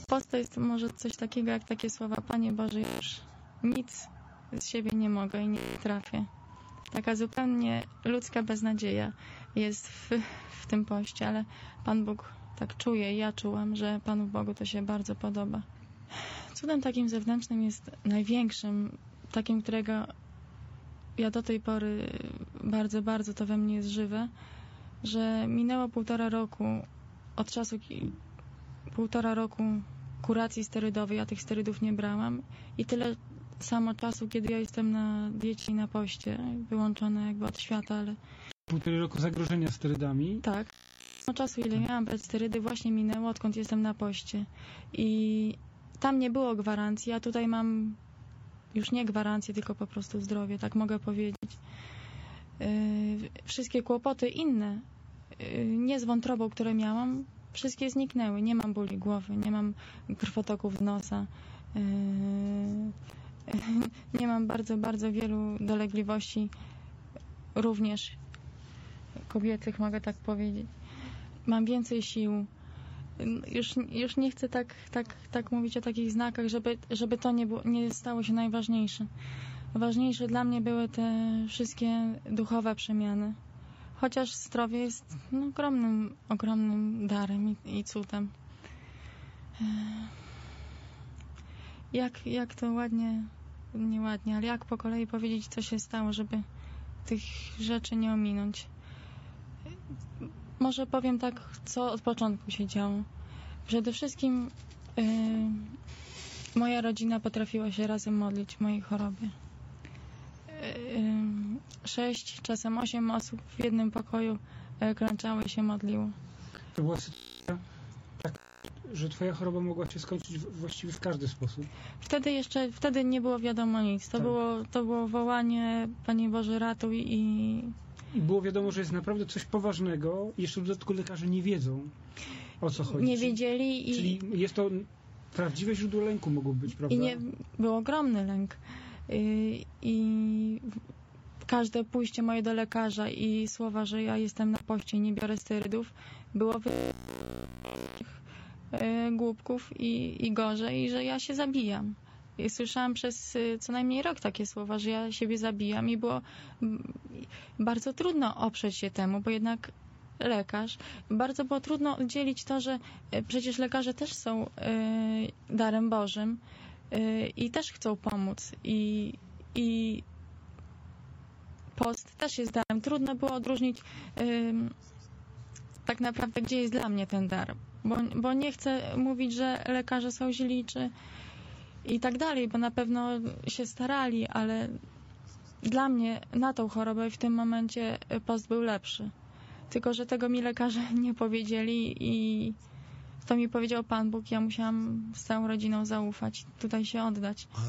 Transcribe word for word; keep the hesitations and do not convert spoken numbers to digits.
Post to jest może coś takiego jak takie słowa: Panie Boże, już nic z siebie nie mogę i nie trafię. Taka zupełnie ludzka beznadzieja jest w, w tym poście, ale Pan Bóg tak czuje i ja czułam, że Panu Bogu to się bardzo podoba. Cudem takim zewnętrznym jest największym, takim, którego ja do tej pory bardzo, bardzo to we mnie jest żywe, że minęło półtora roku od czasu, półtora roku kuracji sterydowej, ja tych sterydów nie brałam i tyle samo czasu, kiedy ja jestem na diecie i na poście, wyłączona jakby od świata, ale... Półtora roku zagrożenia sterydami? Tak. No czasu, ile miałam brać sterydy, właśnie minęło, odkąd jestem na poście. I tam nie było gwarancji, a tutaj mam już nie gwarancję, tylko po prostu zdrowie, tak mogę powiedzieć. Yy, wszystkie kłopoty inne, yy, nie z wątrobą, które miałam, wszystkie zniknęły. Nie mam bóli głowy, nie mam krwotoków z nosa, yy, nie mam bardzo, bardzo wielu dolegliwości, również kobiecych, mogę tak powiedzieć. Mam więcej sił. Już, już nie chcę tak, tak, tak mówić o takich znakach, żeby, żeby to nie, było, nie stało się najważniejsze. Ważniejsze dla mnie były te wszystkie duchowe przemiany. Chociaż zdrowie jest no, ogromnym, ogromnym darem i, i cudem. Jak, jak to ładnie, nie ładnie, ale jak po kolei powiedzieć, co się stało, żeby tych rzeczy nie ominąć. Może powiem tak, co od początku się działo. Przede wszystkim yy, moja rodzina potrafiła się razem modlić w mojej chorobie. Yy, sześć, czasem osiem osób w jednym pokoju yy, klęczało i się modliło. To była sytuacja tak, że twoja choroba mogła się skończyć właściwie w każdy sposób. Wtedy jeszcze, wtedy nie było wiadomo nic. To, tak. było, to było wołanie: Panie Boże, ratuj i... I było wiadomo, że jest naprawdę coś poważnego i jeszcze w dodatku lekarze nie wiedzą, o co chodzi. Nie wiedzieli i... Czyli jest to prawdziwe źródło lęku mogło być, prawda? I nie, był ogromny lęk. I, i każde pójście moje do lekarza i słowa, że ja jestem na poście i nie biorę sterydów, było wy... głupków i, i gorzej, i że ja się zabijam. I słyszałam przez co najmniej rok takie słowa, że ja siebie zabijam i było bardzo trudno oprzeć się temu, bo jednak lekarz, bardzo było trudno oddzielić to, że przecież lekarze też są y, darem Bożym y, i też chcą pomóc i, i post też jest darem. Trudno było odróżnić y, tak naprawdę, gdzie jest dla mnie ten dar, bo, bo nie chcę mówić, że lekarze są źli, czy i tak dalej, bo na pewno się starali, ale dla mnie na tą chorobę w tym momencie post był lepszy. Tylko że tego mi lekarze nie powiedzieli i to mi powiedział Pan Bóg. Ja musiałam z całą rodziną zaufać, tutaj się oddać.